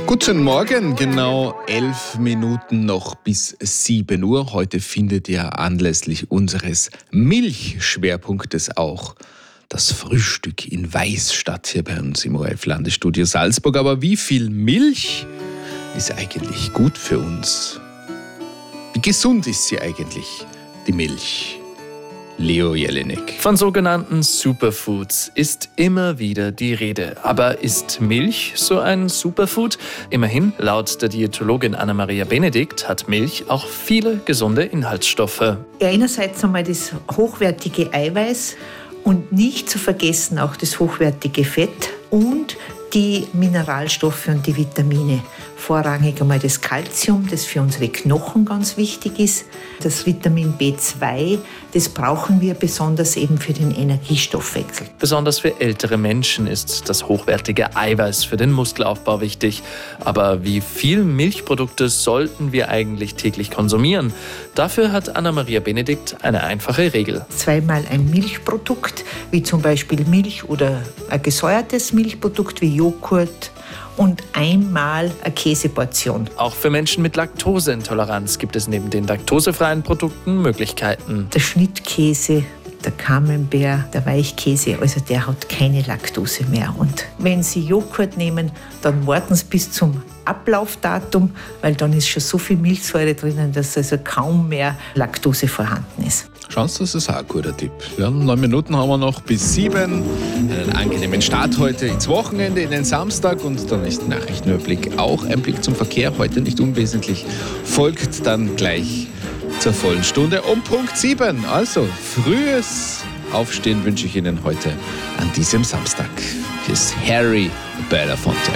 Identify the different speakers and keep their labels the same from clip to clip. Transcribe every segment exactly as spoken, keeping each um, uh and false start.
Speaker 1: Guten Morgen, genau elf Minuten noch bis sieben Uhr. Heute findet ja anlässlich unseres Milchschwerpunktes auch das Frühstück in Weiß statt, hier bei uns im O R F-Landesstudio Salzburg. Aber wie viel Milch ist eigentlich gut für uns? Wie gesund ist sie eigentlich, die Milch? Leo Jelinek.
Speaker 2: Von sogenannten Superfoods ist immer wieder die Rede. Aber ist Milch so ein Superfood? Immerhin, laut der Diätologin Anna-Maria Benedikt hat Milch auch viele gesunde Inhaltsstoffe.
Speaker 3: Einerseits einmal das hochwertige Eiweiß und nicht zu vergessen auch das hochwertige Fett und die Mineralstoffe und die Vitamine. Vorrangig einmal das Kalzium, das für unsere Knochen ganz wichtig ist. Das Vitamin B zwei, das brauchen wir besonders eben für den Energiestoffwechsel.
Speaker 2: Besonders für ältere Menschen ist das hochwertige Eiweiß für den Muskelaufbau wichtig. Aber wie viel Milchprodukte sollten wir eigentlich täglich konsumieren? Dafür hat Anna-Maria Benedikt eine einfache Regel.
Speaker 3: Zweimal ein Milchprodukt, wie zum Beispiel Milch oder ein gesäuertes Milchprodukt wie Joghurt, und einmal eine Käseportion.
Speaker 2: Auch für Menschen mit Laktoseintoleranz gibt es neben den laktosefreien Produkten Möglichkeiten.
Speaker 3: Der Schnittkäse, der Camembert, der Weichkäse, also der hat keine Laktose mehr. Und wenn Sie Joghurt nehmen, dann warten Sie bis zum Ablaufdatum, weil dann ist schon so viel Milchsäure drinnen, dass also kaum mehr Laktose vorhanden ist.
Speaker 1: Schauen Sie, das ist auch ein guter Tipp. Ja, neun Minuten haben wir noch bis sieben. Einen angenehmen Start heute ins Wochenende, in den Samstag. Und dann ist Nachrichtenüberblick auch ein Blick zum Verkehr. Heute nicht unwesentlich. Folgt dann gleich zur vollen Stunde um Punkt sieben. Also frühes Aufstehen wünsche ich Ihnen heute an diesem Samstag. Hier ist Harry Belafonte.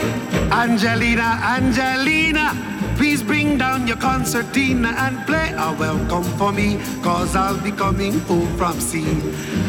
Speaker 4: Angelina, Angelina, please bring down your concertina and play a welcome for me, cause I'll be coming home from sea.